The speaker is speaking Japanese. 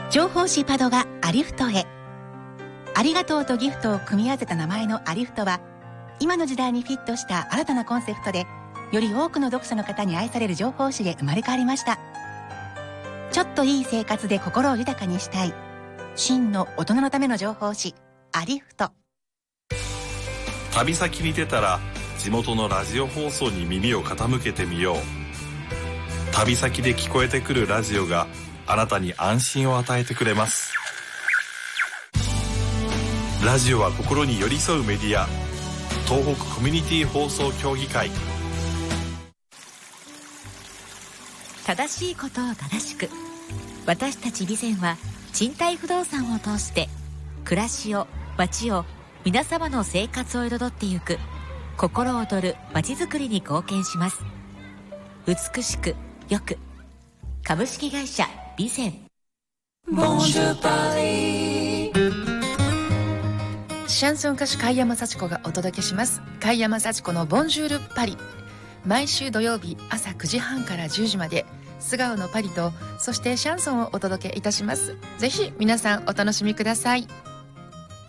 情報誌パドがアリフトへ。ありがとうとギフトを組み合わせた名前のアリフトは、今の時代にフィットした新たなコンセプトで、より多くの読者の方に愛される情報誌で生まれ変わりました。ちょっといい生活で心を豊かにしたい、真の大人のための情報誌、アリフト。 旅先に出たら地元のラジオ放送に耳を傾けてみよう。旅先で聞こえてくるラジオがあなたに安心を与えてくれます。ラジオは心に寄り添うメディア、東北コミュニティ放送協議会。 正しいことを正しく、私たち備前は賃貸不動産を通して暮らしを、街を、皆様の生活を彩ってゆく心躍る街づくりに貢献します。美しくよく、株式会社備前。 シャンソン歌手貝山幸子がお届けします。貝山幸子のボンジュールパリ。毎週土曜日朝9時半から10時まで、素顔のパリとそしてシャンソンをお届けいたします。ぜひ皆さんお楽しみください。